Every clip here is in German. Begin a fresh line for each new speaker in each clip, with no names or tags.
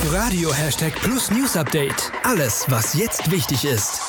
Radio #Plus News Update. Alles, was jetzt wichtig ist.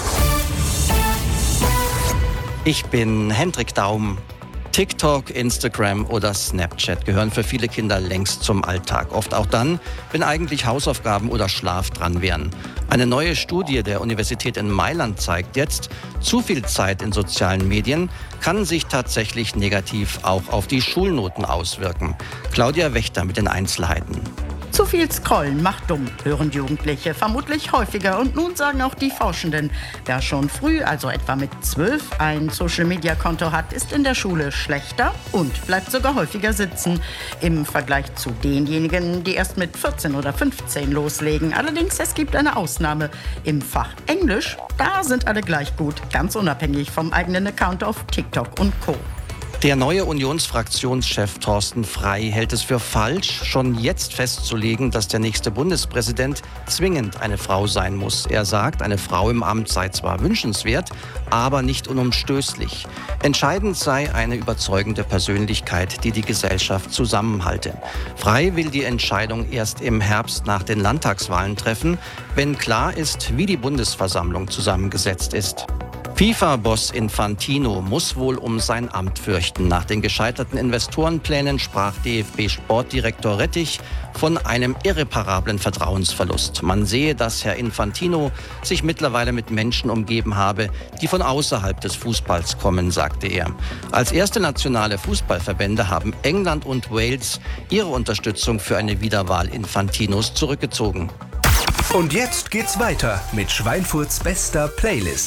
Ich bin Hendrik Daum. TikTok, Instagram oder Snapchat gehören für viele Kinder längst zum Alltag. Oft auch dann, wenn eigentlich Hausaufgaben oder Schlaf dran wären. Eine neue Studie der Universität in Mailand zeigt jetzt, zu viel Zeit in sozialen Medien kann sich tatsächlich negativ auch auf die Schulnoten auswirken. Claudia Wächter mit den Einzelheiten.
Zu viel Scrollen macht dumm, hören Jugendliche vermutlich häufiger. Und nun sagen auch die Forschenden, wer schon früh, also etwa mit 12, ein Social-Media-Konto hat, ist in der Schule schlechter und bleibt sogar häufiger sitzen. Im Vergleich zu denjenigen, die erst mit 14 oder 15 loslegen. Allerdings, es gibt eine Ausnahme. Im Fach Englisch, da sind alle gleich gut, ganz unabhängig vom eigenen Account auf TikTok und Co.
Der neue Unionsfraktionschef Thorsten Frey hält es für falsch, schon jetzt festzulegen, dass der nächste Bundespräsident zwingend eine Frau sein muss. Er sagt, eine Frau im Amt sei zwar wünschenswert, aber nicht unumstößlich. Entscheidend sei eine überzeugende Persönlichkeit, die die Gesellschaft zusammenhalte. Frey will die Entscheidung erst im Herbst nach den Landtagswahlen treffen, wenn klar ist, wie die Bundesversammlung zusammengesetzt ist. FIFA-Boss Infantino muss wohl um sein Amt fürchten. Nach den gescheiterten Investorenplänen sprach DFB-Sportdirektor Rettich von einem irreparablen Vertrauensverlust. Man sehe, dass Herr Infantino sich mittlerweile mit Menschen umgeben habe, die von außerhalb des Fußballs kommen, sagte er. Als erste nationale Fußballverbände haben England und Wales ihre Unterstützung für eine Wiederwahl Infantinos zurückgezogen.
Und jetzt geht's weiter mit Schweinfurts bester Playlist.